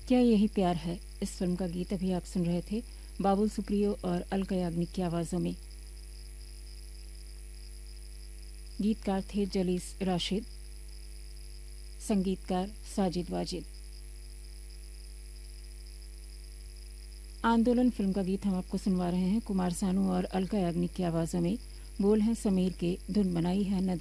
क्या यही प्यार है? इस फिल्म का गीत अभी आप सुन रहे थे बाबुल सुप्रियो और अलका याग्निक की आवाज़ों में। गीतकार थे जलीस राशिद, संगीतकार साजिद वाजिद। आंदोलन फिल्म का गीत हम आपको सुनवा रहे हैं कुमार सानू और अलका याग्निक की आवाज़ों में। बोल हैं समीर के, धुन बनाई है नदीम